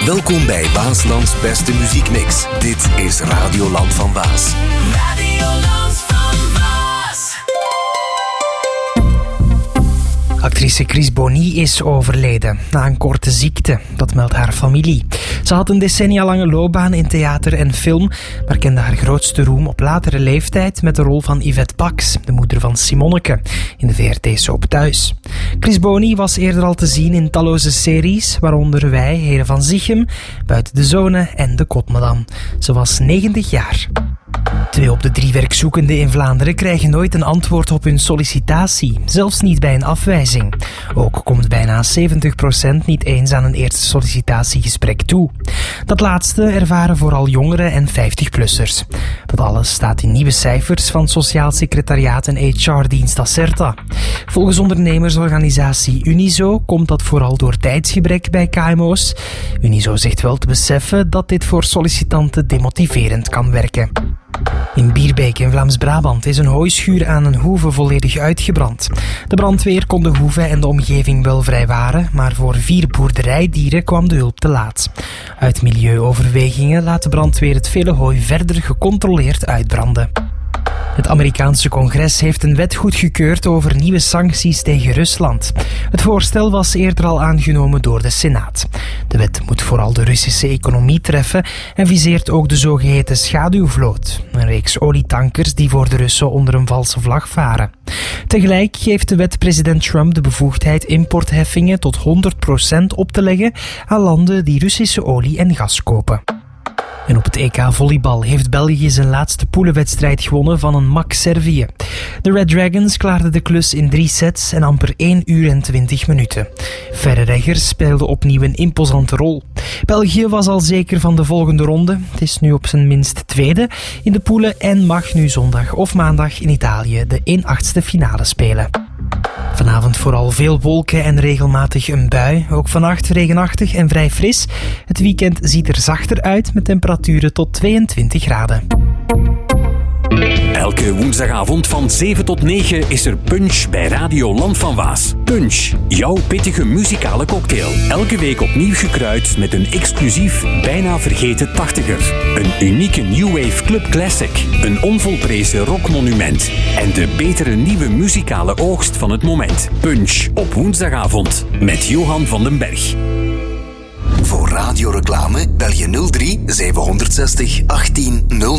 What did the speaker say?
Welkom bij Waaslands beste muziekmix. Dit is Radioland van Waas. Radioland van Waas. Actrice Chris Bonny is overleden na een korte ziekte, dat meldt haar familie. Ze had een decennialange loopbaan in theater en film, maar kende haar grootste roem op latere leeftijd met de rol van Yvette Pax, de moeder van Simonneke, in de VRT-soap Thuis. Chris Bonny was eerder al te zien in talloze series, waaronder Wij, Heren van Zichem, Buiten de Zone en De Kotmadam. Ze was 90 jaar. 2 op de 3 werkzoekenden in Vlaanderen krijgen nooit een antwoord op hun sollicitatie, zelfs niet bij een afwijzing. Ook komt bijna 70% niet eens aan een eerste sollicitatiegesprek toe. Dat laatste ervaren vooral jongeren en 50-plussers. Dat alles staat in nieuwe cijfers van Sociaal Secretariaat en HR-dienst Acerta. Volgens ondernemersorganisatie Unizo komt dat vooral door tijdsgebrek bij KMO's. Unizo zegt wel te beseffen dat dit voor sollicitanten demotiverend kan werken. In Bierbeek in Vlaams-Brabant is een hooischuur aan een hoeve volledig uitgebrand. De brandweer kon de hoeve en de omgeving wel vrijwaren, maar voor 4 boerderijdieren kwam de hulp te laat. Uit milieuoverwegingen laat de brandweer het vele hooi verder gecontroleerd uitbranden. Het Amerikaanse congres heeft een wet goedgekeurd over nieuwe sancties tegen Rusland. Het voorstel was eerder al aangenomen door de Senaat. De wet moet vooral de Russische economie treffen en viseert ook de zogeheten schaduwvloot, een reeks olietankers die voor de Russen onder een valse vlag varen. Tegelijk geeft de wet president Trump de bevoegdheid importheffingen tot 100% op te leggen aan landen die Russische olie en gas kopen. En op het EK volleybal heeft België zijn laatste poelenwedstrijd gewonnen van een mak Servië. De Red Dragons klaarden de klus in 3 sets en amper 1 uur en 20 minuten. Verre Reggers speelde opnieuw een imposante rol. België was al zeker van de volgende ronde. Het is nu op zijn minst tweede in de poelen en mag nu zondag of maandag in Italië de 1/8 finale spelen. Vanavond vooral veel wolken en regelmatig een bui. Ook vannacht regenachtig en vrij fris. Het weekend ziet er zachter uit met temperaturen tot 22 graden. Elke woensdagavond van 7 tot 9 is er Punch bij Radio Land van Waas. Punch, jouw pittige muzikale cocktail. Elke week opnieuw gekruid met een exclusief, bijna vergeten 80er. Een unieke New Wave Club Classic. Een onvolprezen rockmonument. En de betere nieuwe muzikale oogst van het moment. Punch op woensdagavond met Johan van den Berg. Voor radioreclame bel je 03 760 18 00.